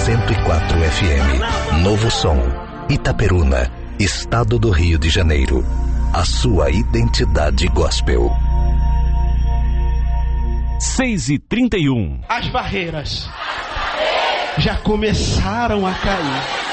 104 FM. Novo Som. Itaperuna, Estado do Rio de Janeiro. A sua identidade gospel. 6h31. As barreiras já começaram a cair.